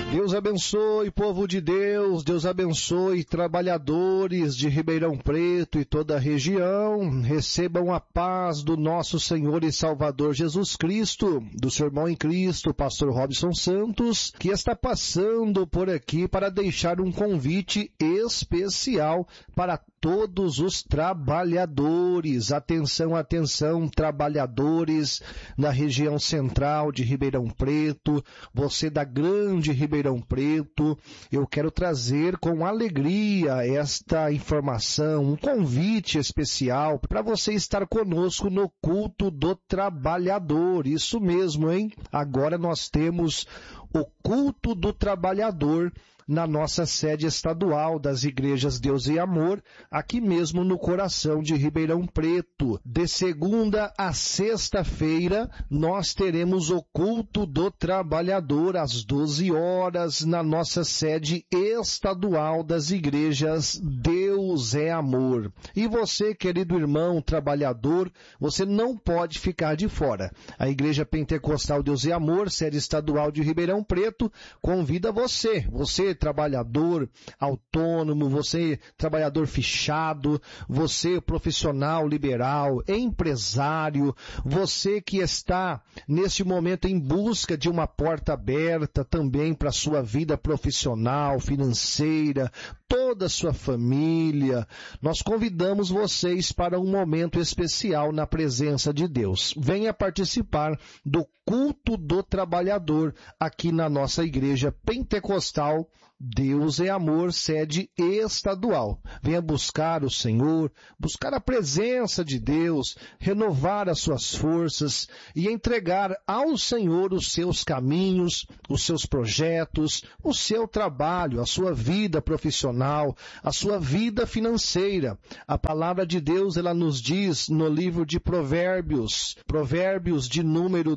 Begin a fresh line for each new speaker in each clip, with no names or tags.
Deus abençoe, povo de Deus, Deus abençoe, trabalhadores de Ribeirão Preto e toda a região, recebam a paz do nosso Senhor e Salvador Jesus Cristo, do seu irmão em Cristo, pastor Robson Santos, que está passando por aqui para deixar um convite especial para todos os trabalhadores. Atenção, atenção, trabalhadores da região central de Ribeirão Preto, você da grande Ribeirão Preto, eu quero trazer com alegria esta informação, um convite especial para você estar conosco no culto do trabalhador. Isso mesmo, hein? Agora nós temos o culto do trabalhador na nossa sede estadual das Igrejas Deus e Amor, aqui mesmo no coração de Ribeirão Preto. De segunda a sexta-feira, nós teremos o culto do trabalhador às 12 horas na nossa sede estadual das Igrejas Deus é Amor. E você, querido irmão trabalhador, você não pode ficar de fora. A Igreja Pentecostal Deus e Amor, sede estadual de Ribeirão Preto, convida você trabalhador autônomo, você trabalhador fichado, você profissional liberal, empresário, você que está neste momento em busca de uma porta aberta também para a sua vida profissional, financeira, toda a sua família. Nós convidamos vocês para um momento especial na presença de Deus. Venha participar do culto do trabalhador aqui na nossa igreja pentecostal Deus é Amor, sede estadual. Venha buscar o Senhor, buscar a presença de Deus, renovar as suas forças e entregar ao Senhor os seus caminhos, os seus projetos, o seu trabalho, a sua vida profissional, a sua vida financeira. A palavra de Deus, ela nos diz no livro de Provérbios, Provérbios de número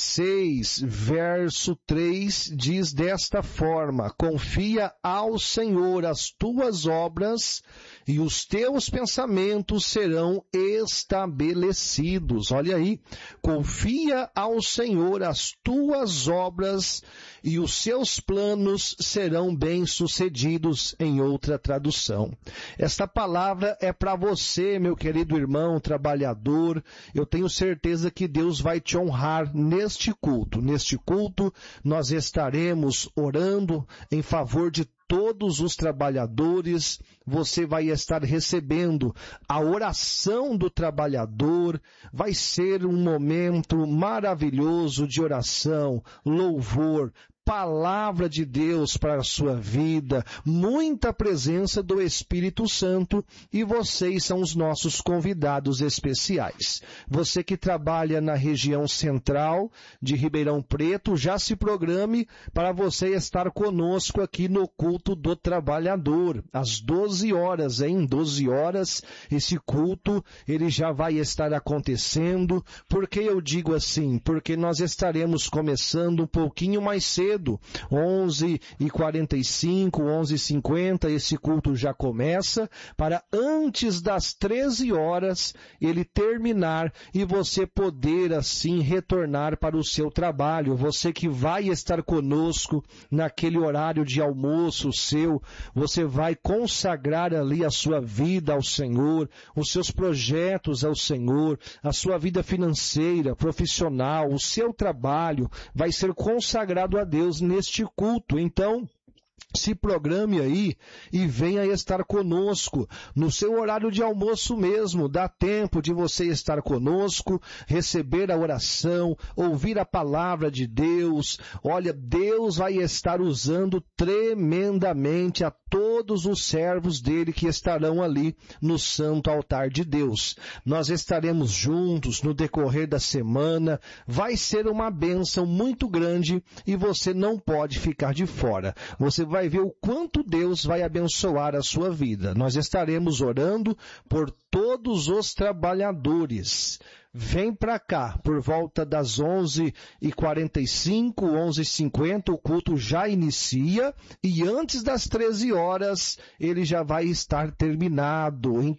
16, verso 3, diz desta forma: confia ao Senhor as tuas obras e os teus pensamentos serão estabelecidos. Olha aí, confia ao Senhor as tuas obras e os seus planos serão bem-sucedidos, em outra tradução. Esta palavra é para você, meu querido irmão trabalhador. Eu tenho certeza que Deus vai te honrar neste culto. Neste culto, nós estaremos orando em favor de todos os trabalhadores. Você vai estar recebendo a oração do trabalhador. Vai ser um momento maravilhoso de oração, louvor, palavra de Deus para a sua vida, muita presença do Espírito Santo, e vocês são os nossos convidados especiais. Você que trabalha na região central de Ribeirão Preto, já se programe para você estar conosco aqui no culto do trabalhador, às 12 horas, hein? 12 horas, esse culto, ele já vai estar acontecendo. Por que eu digo assim? Porque nós estaremos começando um pouquinho mais cedo, 11h45, 11h50, esse culto já começa, para antes das 13 horas ele terminar e você poder assim retornar para o seu trabalho. Você que vai estar conosco naquele horário de almoço seu, você vai consagrar ali a sua vida ao Senhor, os seus projetos ao Senhor, a sua vida financeira, profissional, o seu trabalho vai ser consagrado a Deus neste culto. Então, se programe aí e venha estar conosco no seu horário de almoço mesmo. Dá tempo de você estar conosco, receber a oração, ouvir a palavra de Deus. Olha, Deus vai estar usando tremendamente a todos os servos dele que estarão ali no santo altar de Deus. Nós estaremos juntos no decorrer da semana. Vai ser uma bênção muito grande e você não pode ficar de fora. Você vai ver o quanto Deus vai abençoar a sua vida. Nós estaremos orando por todos os trabalhadores. Vem para cá, por volta das 11h45, 11h50, o culto já inicia e antes das 13 horas ele já vai estar terminado.